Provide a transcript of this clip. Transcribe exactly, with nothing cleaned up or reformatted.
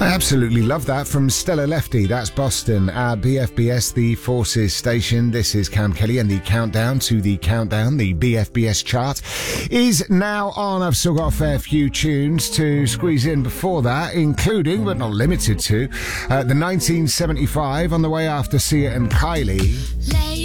I absolutely love that from Stella Lefty. That's Boston at B F B S, the Forces station. This is Cam Kelly, and the countdown to the countdown, the B F B S chart, is now on. I've still got a fair few tunes to squeeze in before that, including, but not limited to, uh, the nineteen seventy-five on the way after Sia and Kylie.